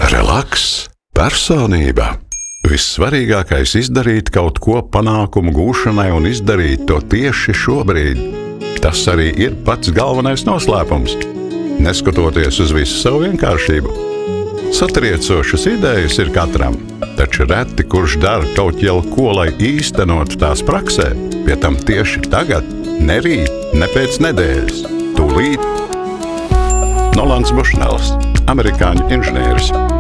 Relaks, personība. Vissvarīgākais izdarīt kaut ko panākumu gūšanai un izdarīt to tieši šobrīd. Tas arī ir pats galvenais noslēpums. Neskatoties uz visu savu vienkāršību. Satriecošas idejas ir katram, taču reti kurš dara kaut jau ko, lai īstenotu tās praksē, pie tam tieši tagad, ne rīt, ne pēc nedēļas, tūlīt. Nolans Bušnels, amerikāņu inženieris.